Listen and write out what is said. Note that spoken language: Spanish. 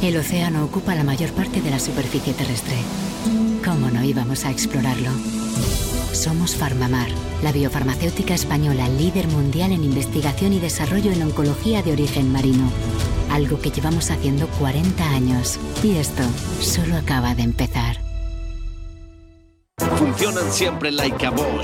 El océano ocupa la mayor parte de la superficie terrestre. ¿Cómo no íbamos a explorarlo? Somos Farmamar, la biofarmacéutica española líder mundial en investigación y desarrollo en oncología de origen marino. Algo que llevamos haciendo 40 años. Y esto solo acaba de empezar. Funcionan siempre like a Bosch.